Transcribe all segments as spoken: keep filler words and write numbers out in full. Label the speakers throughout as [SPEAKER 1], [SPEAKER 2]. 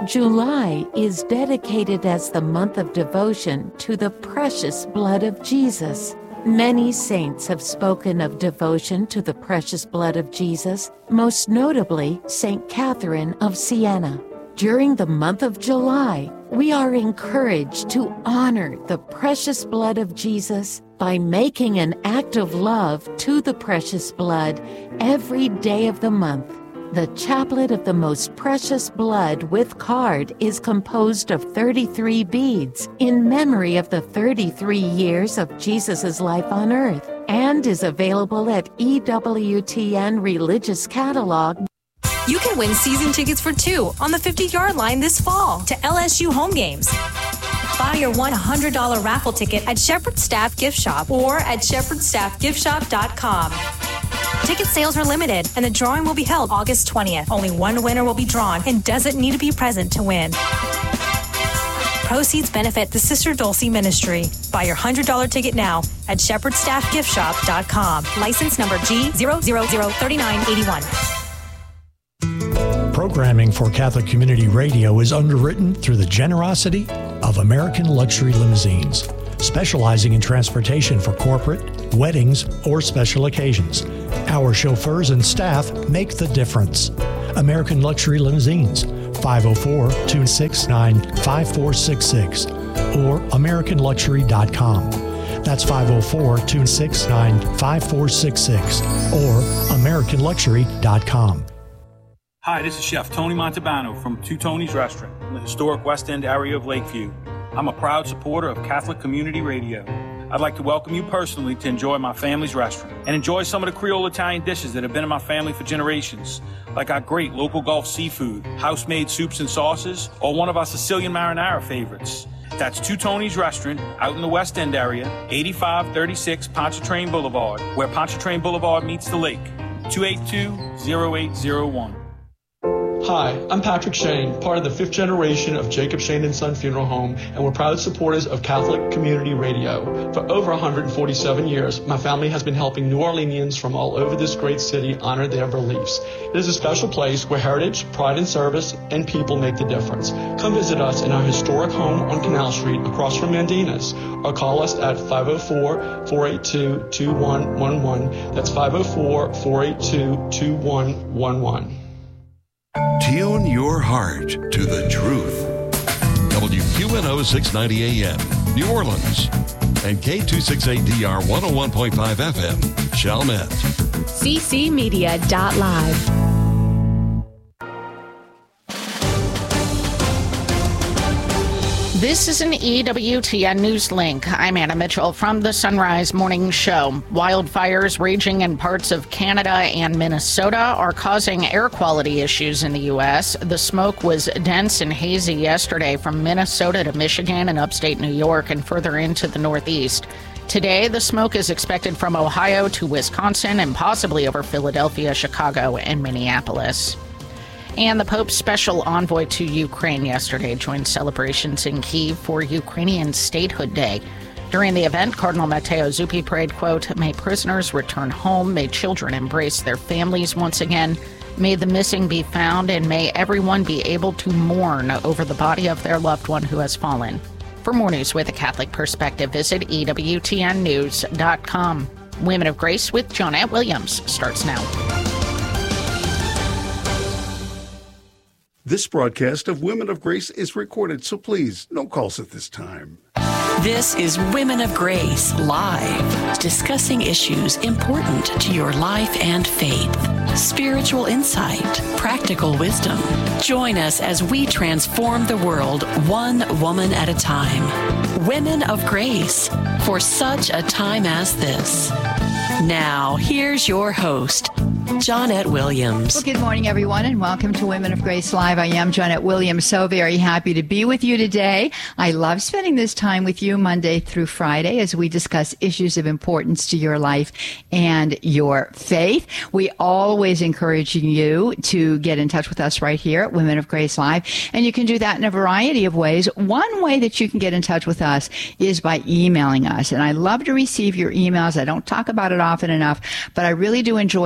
[SPEAKER 1] July is dedicated as the month of devotion to the precious blood of Jesus. Many saints have spoken of devotion to the precious blood of Jesus, most notably Saint Catherine of Siena. During the month of July, we are encouraged to honor the precious blood of Jesus by making an act of love to the precious blood every day of the month. The Chaplet of the Most Precious Blood with card is composed of thirty-three beads in memory of the thirty-three years of Jesus' life on earth and is available at E W T N Religious Catalog.
[SPEAKER 2] You can win season tickets for two on the fifty-yard line this fall to L S U home games. Buy your one hundred dollars raffle ticket at Shepherd Staff Gift Shop or at shepherd staff gift shop dot com. Ticket sales are limited, and the drawing will be held August twentieth. Only one winner will be drawn and doesn't need to be present to win. Proceeds benefit the Sister Dulce Ministry. Buy your one hundred dollars ticket now at shepherd staff gift shop dot com. License number G zero zero zero three nine eight one.
[SPEAKER 3] Programming for Catholic Community Radio is underwritten through the generosity of American Luxury Limousines, specializing in transportation for corporate, weddings, or special occasions. Our chauffeurs and staff make the difference. American Luxury Limousines, five oh four, two six nine, five four six six or american luxury dot com. That's five oh four, two six nine, five four six six or american luxury dot com.
[SPEAKER 4] Hi, this is Chef Tony Montalbano from Two Tony's Restaurant in the historic West End area of Lakeview. I'm a proud supporter of Catholic Community Radio. I'd like to welcome you personally to enjoy my family's restaurant and enjoy some of the Creole Italian dishes that have been in my family for generations, like our great local Gulf seafood, house-made soups and sauces, or one of our Sicilian marinara favorites. That's Two Tony's Restaurant out in the West End area, eighty-five thirty-six Pontchartrain Boulevard, where Pontchartrain Boulevard meets the lake, two eight two, oh eight oh one.
[SPEAKER 5] Hi, I'm Patrick Shane, part of the fifth generation of Jacob Shane and Son Funeral Home, and we're proud supporters of Catholic Community Radio. For over one hundred forty-seven years, my family has been helping New Orleanians from all over this great city honor their beliefs. It is a special place where heritage, pride in service, and people make the difference. Come visit us in our historic home on Canal Street across from Mandina's, or call us at five oh four, four eight two, two one one one. That's five oh four, four eight two, two one one one.
[SPEAKER 6] Tune your heart to the truth. W Q N O six ninety A M, New Orleans, and K two sixty-eight D R one oh one point five F M, Chalmette.
[SPEAKER 7] C C media dot live.
[SPEAKER 8] This is an E W T N News Link. I'm Anna Mitchell from the Sunrise Morning Show. Wildfires raging in parts of Canada and Minnesota are causing air quality issues in the U S. The smoke was dense and hazy yesterday from Minnesota to Michigan and upstate New York and further into the Northeast. Today, the smoke is expected from Ohio to Wisconsin and possibly over Philadelphia, Chicago, and Minneapolis. And the Pope's special envoy to Ukraine yesterday joined celebrations in Kyiv for Ukrainian Statehood Day. During the event, Cardinal Matteo Zuppi prayed, quote, "May prisoners return home, may children embrace their families once again, may the missing be found, and may everyone be able to mourn over the body of their loved one who has fallen." For more news with a Catholic perspective, visit E W T N news dot com. Women of Grace with Johnette Williams starts now.
[SPEAKER 9] This broadcast of Women of Grace is recorded, so please, no calls at this time.
[SPEAKER 10] This is Women of Grace Live, discussing issues important to your life and faith. Spiritual insight, practical wisdom. Join us as we transform the world one woman at a time. Women of Grace, for such a time as this. Now, here's your host, Johnette Williams.
[SPEAKER 11] Well, good morning, everyone, and welcome to Women of Grace Live. I am Johnette Williams, so very happy to be with you today. I love spending this time with you Monday through Friday as we discuss issues of importance to your life and your faith. We always encourage you to get in touch with us right here at Women of Grace Live, and you can do that in a variety of ways. One way that you can get in touch with us is by emailing us, and I love to receive your emails. I don't talk about it often enough, but I really do enjoy receiving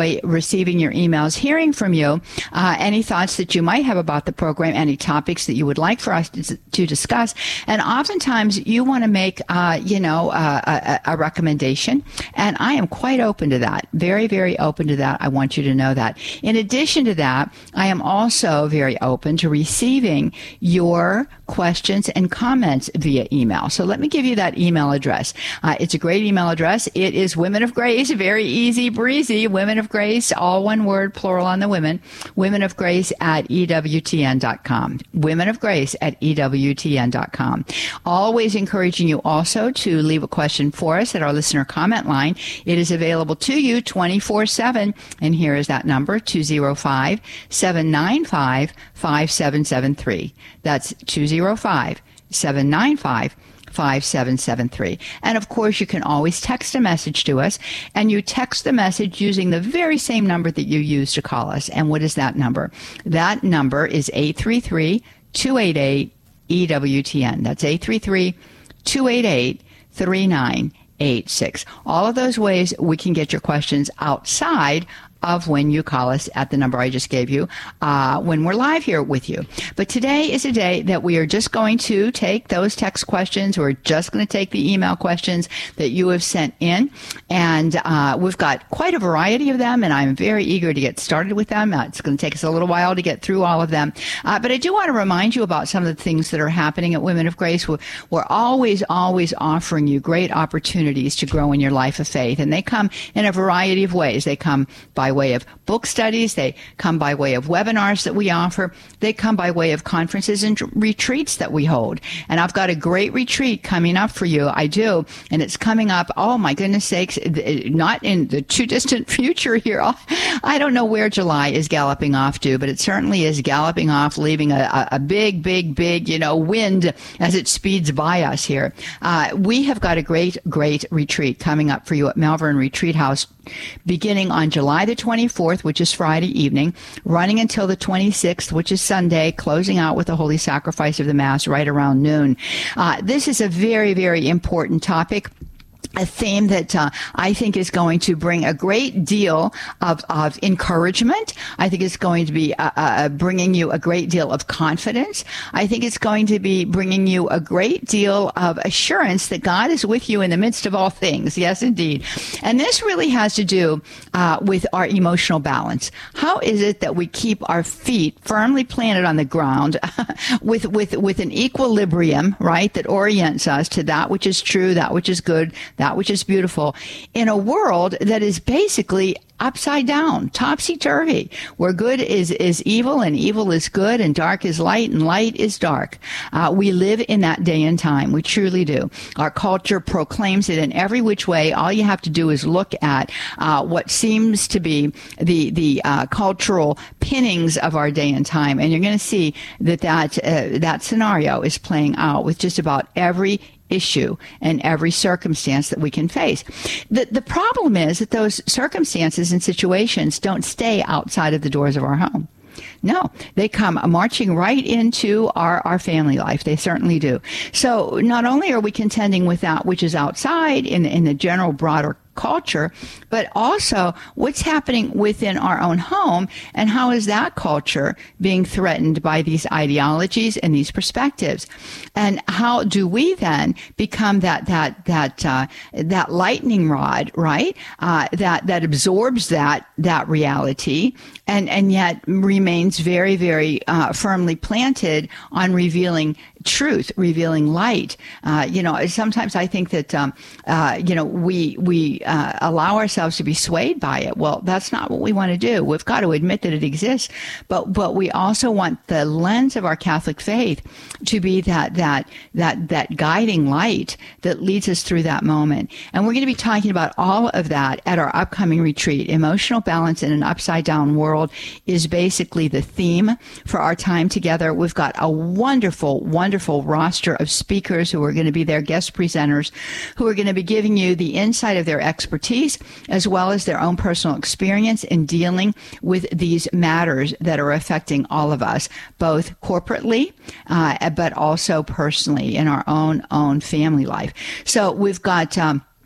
[SPEAKER 11] receiving your emails, hearing from you, uh, any thoughts that you might have about the program, any topics that you would like for us to, to discuss. And oftentimes you want to make, uh, you know, uh, a, a recommendation. And I am quite open to that. Very, very open to that. I want you to know that. In addition to that, I am also very open to receiving your questions and comments via email. So let me give you that email address. Uh, it's a great email address. It is Women of Grace, very easy breezy, Women of Grace, all one word, plural on the women, Women of Grace at E W T N dot com. Women of Grace at E W T N dot com. Always encouraging you also to leave a question for us at our listener comment line. It is available to you twenty-four seven, and here is that number, two oh five, seven nine five, five seven seven three. That's two oh five, seven nine five, five seven seven three. And of course, you can always text a message to us, and you text the message using the very same number that you used to call us. And what is that number? That number is eight three three, two eight eight, E W T N. That's eight three three, two eight eight, three nine eight six. All of those ways we can get your questions outside of when you call us at the number I just gave you, uh, when we're live here with you. But today is a day that we are just going to take those text questions. We're just going to take the email questions that you have sent in. And uh, we've got quite a variety of them, and I'm very eager to get started with them. Uh, it's going to take us a little while to get through all of them. Uh, but I do want to remind you about some of the things that are happening at Women of Grace. We're, we're always, always offering you great opportunities to grow in your life of faith. And they come in a variety of ways. They come by way of book studies. They come by way of webinars that we offer. They come by way of conferences and retreats that we hold. And I've got a great retreat coming up for you. I do. And it's coming up, oh my goodness sakes, not in the too distant future here. I don't know where July is galloping off to, but it certainly is galloping off, leaving a, a big, big, big, you know, wind as it speeds by us here. Uh, we have got a great, great retreat coming up for you at Malvern Retreat House, beginning on July the twenty-fourth, which is Friday evening, running until the twenty-sixth, which is Sunday, closing out with the Holy Sacrifice of the Mass right around noon. Uh, this is a very, very important topic. A theme that uh, I think is going to bring a great deal of, of encouragement. I think it's going to be uh, uh, bringing you a great deal of confidence. I think it's going to be bringing you a great deal of assurance that God is with you in the midst of all things. Yes, indeed. And this really has to do uh, with our emotional balance. How is it that we keep our feet firmly planted on the ground with, with, with an equilibrium, right, that orients us to that which is true, that which is good, that which is beautiful, in a world that is basically upside down, topsy-turvy, where good is, is evil and evil is good and dark is light and light is dark. Uh, we live in that day and time. We truly do. Our culture proclaims it in every which way. All you have to do is look at uh, what seems to be the, the uh, cultural pinnings of our day and time, and you're going to see that that, uh, that scenario is playing out with just about every issue and every circumstance that we can face. The, the problem is that those circumstances and situations don't stay outside of the doors of our home. No, they come marching right into our, our family life. They certainly do. So not only are we contending with that which is outside in, in the general broader culture, but also what's happening within our own home, and how is that culture being threatened by these ideologies and these perspectives, and how do we then become that that that uh, that lightning rod, right? Uh, that that absorbs that that reality, and and yet remains very very uh, firmly planted on revealing truth, revealing light. Uh, you know, sometimes I think that um, uh, you know we we uh, allow ourselves to be swayed by it. Well, that's not what we want to do. We've got to admit that it exists, but but we also want the lens of our Catholic faith to be that that that that guiding light that leads us through that moment. And we're going to be talking about all of that at our upcoming retreat. Emotional balance in an upside down world is basically the theme for our time together. We've got a wonderful, wonderful roster of speakers who are going to be their guest presenters, who are going to be giving you the insight of their expertise as well as their own personal experience in dealing with these matters that are affecting all of us, both corporately, uh, but also personally in our own own family life. So we've got um,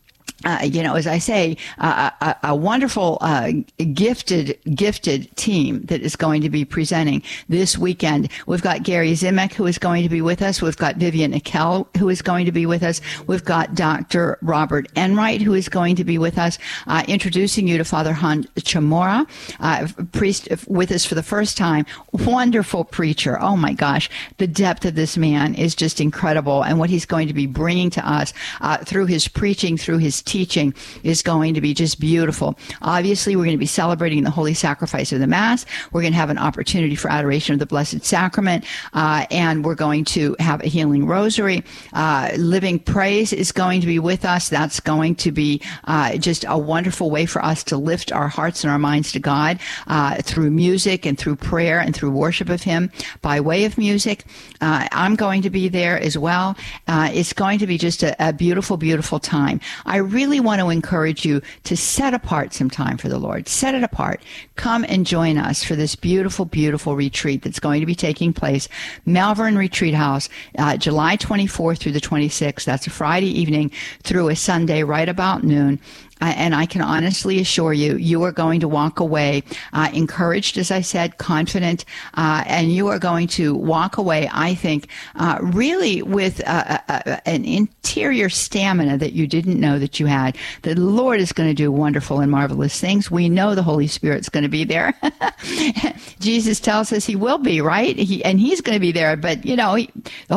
[SPEAKER 11] Uh, you know, as I say, uh, a, a wonderful, uh, gifted, gifted team that is going to be presenting this weekend. We've got Gary Zimek, who is going to be with us. We've got Vivian Akel, who is going to be with us. We've got Doctor Robert Enright, who is going to be with us, uh, introducing you to Father Han Chamora, uh, priest with us for the first time. Wonderful preacher. Oh my gosh. The depth of this man is just incredible. And what he's going to be bringing to us, uh, through his preaching, through his teaching is going to be just beautiful. Obviously, we're going to be celebrating the Holy Sacrifice of the Mass. We're going to have an opportunity for adoration of the Blessed Sacrament, uh, and we're going to have a healing rosary. Uh, Living Praise is going to be with us. That's going to be uh, just a wonderful way for us to lift our hearts and our minds to God uh, through music and through prayer and through worship of Him by way of music. Uh, I'm going to be there as well. Uh, it's going to be just a, a beautiful, beautiful time. I really really want to encourage you to set apart some time for the Lord. Set it apart. Come and join us for this beautiful, beautiful retreat that's going to be taking place. Malvern Retreat House, uh, July twenty-fourth through the twenty-sixth. That's a Friday evening through a Sunday right about noon. Uh, and I can honestly assure you, you are going to walk away uh, encouraged, as I said, confident, uh, and you are going to walk away, I think, uh, really with uh, uh, an interior stamina that you didn't know that you had. The Lord is going to do wonderful and marvelous things. We know the Holy Spirit's going to be there. Jesus tells us He will be, right? He, and He's going to be there. But, you know, he, the